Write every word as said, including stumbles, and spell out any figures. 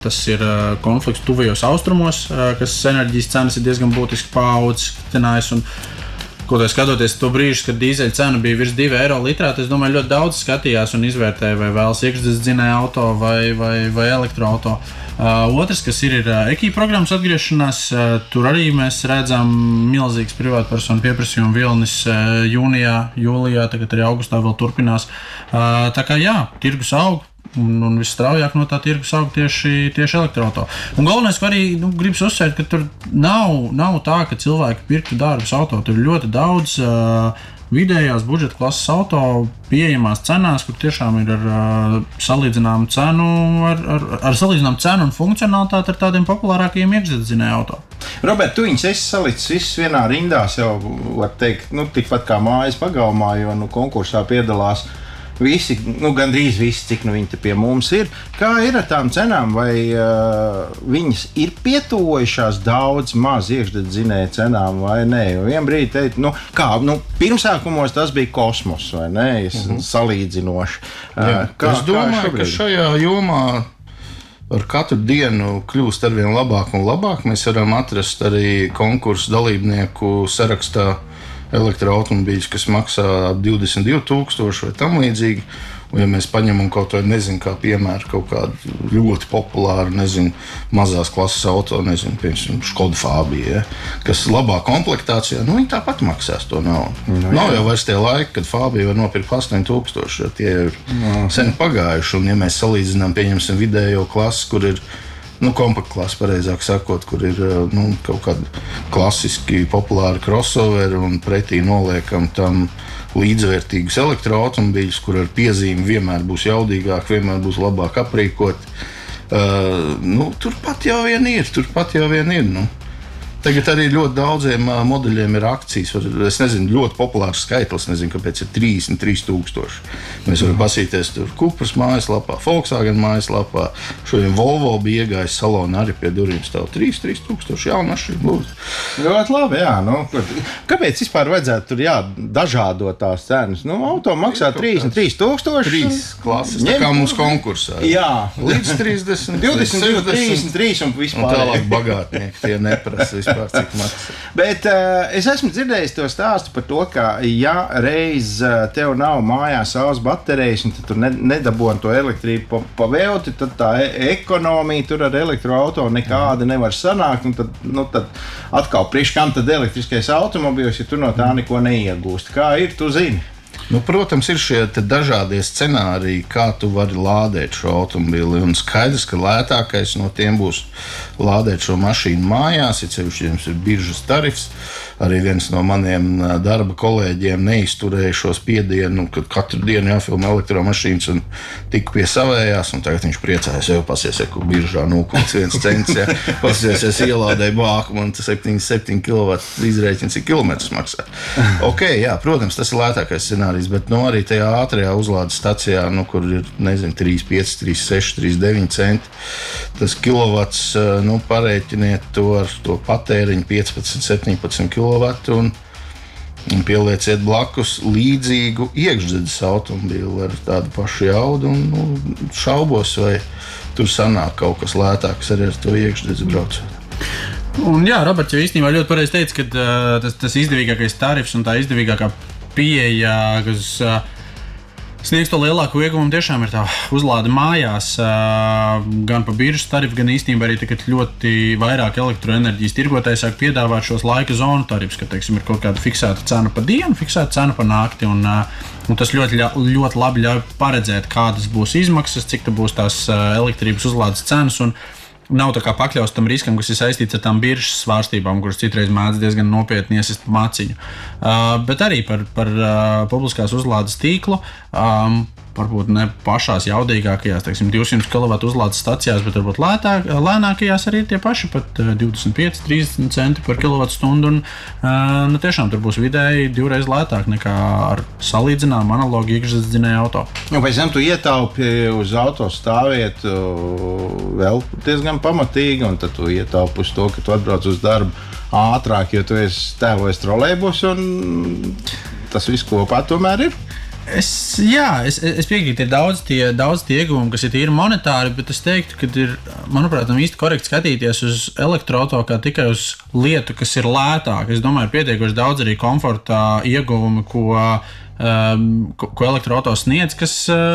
Tas ir uh, konflikts tuvajos austrumos, uh, kas enerģijas cenas ir diezgan būtiski paaugstinājis. Ko tā skatoties to brīžu, kad dīzeļa cena bija virs divi eiro litrā, es domāju, ļoti daudz skatījās un izvērtēja, vai vēlas iekšzemes dzinēja auto vai, vai, vai elektroauto. Uh, otrs, kas ir, ir uh, e-programmas atgriešanās, uh, tur arī mēs redzam milzīgs privātpersonu pieprasījuma vilnis uh, jūnijā, jūlijā, tagad arī augustā vēl turpinās. Uh, tā kā jā, tirgus aug. Un, un visstraujāk no tā tirgus aug tieši, tieši elektroauto. Un galvenais, ko arī nu, gribas uzsvērt, ka tur nav, nav tā, ka cilvēki pirktu dārgus auto. Tur ir ļoti daudz uh, vidējās budžeta klases auto pieejamās cenās, kur tiešām ir ar uh, salīdzināmu cenu, ar, ar, ar salīdzināmu cenu un funkcionalitāti ar tādiem populārākajiem iekšzemes auto. Robert, tu viņus esi salicis visus vienā rindā, jau var teikt, nu, tikpat kā mājas pagalmā, jo nu, konkursā piedalās visi, nu, gandrīz visi, cik nu viņi te pie mums ir. Kā ir ar tām cenām? Vai uh, viņas ir pietuvojušās daudz maz iekšdedzinēja cenām vai nē? Jo vien brīdi teikt, nu, kā, nu, pirmsākumos tas bija kosmos, vai ne? Es mm-hmm. salīdzinoši. Uh, Jā, kā, es domāju, ka šajā jomā ar katru dienu kļūst arvien labāk un labāk. Mēs varam atrast arī konkursu dalībnieku sarakstā elektroautomobīļus, kas maksā ap divdesmit divi tūkstoši vai tam līdzīgi. Un, ja mēs paņemam kaut ko, nezinu, kā piemēru, kaut kādu ļoti populāru, nezinu, mazās klases auto, nezinu, piemēram, Škoda Fabija, ja, kas labā komplektācijā, nu, viņi tāpat maksās to naudu. No, Nav jau vairs tie laiki, kad Fabija var nopirkt astoņi tūkstoši, jo tie ir no. sen pagājuši. Un, ja mēs salīdzinām, pieņemsim vidējo klases, kur ir Nu, kompaktklasa, pareizāk sakot, kur ir nu, kaut kādi klasiski populāri crossoveri un pretī noliekam tam līdzvērtīgus elektroautomobīļus, kur ar piezīmi vienmēr būs jaudīgāk, vienmēr būs labāk aprīkot. Uh, nu, turpat jau vien ir, turpat jau vien ir. Nu. Tagad arī ļoti daudziem modeļiem ir akcijas. Es nezinu, ļoti populārs skaitlis, nezinu, kāpēc ir trīsdesmit trīs tūkstoši. Mēs varam pasīties tur Cupras mājaslapā, Volkswagen mājaslapā. Šodien Volvo bija iegājis salonā arī pie durvīm stāv trīs tūkstoši jaunu mašīnu. Lūdzu. Ļoti labi, jā. Nu, kāpēc vispār vajadzētu tur jā, dažādot tās cenas? Nu, auto maksā trīsdesmit trīs tūkstoši. Trīs klases, tā kā mums konkursā. Jā. Līdz trīsdesmit, divdesmit divi, trīsdesmit trīs un vispār. Un tālāk bagātnieki tie neprasa vispār. Bet uh, es esmu dzirdējis to stāstu par to, ka ja reiz uh, tev nav mājās saules baterijas un tu ne, nedabūni to elektrību pa, pa velti, tad tā e ekonomija tur ar elektroauto nekāda nevar sanākt. Un tad, nu, tad atkal priekš kam tad elektriskais automobīls, ja tu no tā neko neiegūsti. Kā ir, tu zini? Nu, protams, ir šie dažādie scenāriji, kā tu vari lādēt šo automobili. Un skaidrs, ka lētākais no tiem būs lādēt šo mašīnu mājās, ja sevišķi jums ir biržas tarifs. Arī viens no maniem darba kolēģiem neizturēja šo spiedienu, kad katru dienu jāfilmē elektromašīnas un tika pie savējās. Un tagad viņš priecājas, jau pasies, ka biržā nulle komats viens cents. Ja, pasies, es ielādēju bāku, man tas septiņi septiņi kilovati izrēķina, cik kilometrus maksā. Ok, jā, protams, tas ir lētākais scenārijs, bet nu, arī tajā ātrajā uzlādes stacijā, nu, kur ir, nezinu, trīs pieci, trīs seši, trīs deviņi centi, tas kilovats, nu, parēķiniet to ar to patēriņu piecpadsmit, septiņpadsmit kilovatu. Un, un pielieciet blakus līdzīgu iekšzemes automobīlu ar tādu pašu jaudu. Un, nu, šaubos, vai tur sanāk kaut kas lētāks arī ar to iekšzemes braucot. Un jā, Roberts jau īstenībā ļoti pareizi teica, ka uh, tas, tas izdevīgākais tarifs un tā izdevīgākā pieeja, kas uh, sniegs to lielāko ieguvumu, tiešām ir tā uzlāde mājās, gan pa biržas tarifu, gan īstenībā arī tagad ļoti vairāk elektroenerģijas tirgotāji sāk piedāvāt šos laika zonu tarifus, ka, teiksim, ir kaut kāda fiksēta cena pa dienu, fiksēta cena pa nakti, un, un tas ļoti, ļoti labi ļauj paredzēt, kādas būs izmaksas, cik tā būs tās elektrības uzlādes cenas, un nav tā kā pakļauts tam riskam, kas ir saistīts ar tām biržas svārstībām, kuras citreiz mēdz diezgan nopietni iesist pa maciņu. Uh, bet arī par, par uh, publiskās uzlādes tīklu, um, varbūt ne pašās jaudīgākajās, teiksim, divsimt kilovatu uzlādes stacijās, bet varbūt lētāk, lēnākajās arī tie paši pat divdesmit pieci trīsdesmit centi par kilovatu stundu. Un, uh, nu, tiešām tur būs vidēji divreiz lētāk nekā ar salīdzināmu analogu iekšzemes auto. Un pēc tam tu ietaupi uz auto stāvvietu vēl diezgan pamatīgi, un tad tu ietaupi uz to, ka tu atbrauc uz darbu ātrāk, jo tu esi tēvojis trolejbusu, un tas viss kopā tomēr ir. Es, jā, es, es piekrītu, ir daudz tie, daudz tie ieguvumi, kas ir tīri monetāri, bet es teiktu, ka ir, manuprāt, īsti korekti skatīties uz elektroauto kā tikai uz lietu, kas ir lētāka. Es domāju, ir pietiekoši daudz arī komforta ieguvumi, ko, um, ko, ko elektroauto sniedz, kas